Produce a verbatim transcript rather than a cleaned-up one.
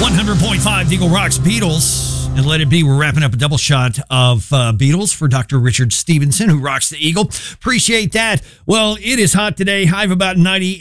one hundred point five Eagle Rocks Beatles. And Let It Be, we're wrapping up a double shot of uh, Beatles for Doctor Richard Stevenson, who rocks the Eagle. Appreciate that. Well, it is hot today. High of about ninety.